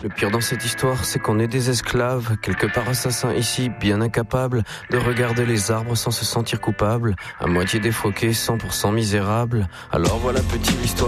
Le pire dans cette histoire, c'est qu'on est des esclaves, quelque part assassins ici, bien incapables de regarder les arbres sans se sentir coupables, à moitié défroqués, 100% misérables. Alors voilà petite histoire.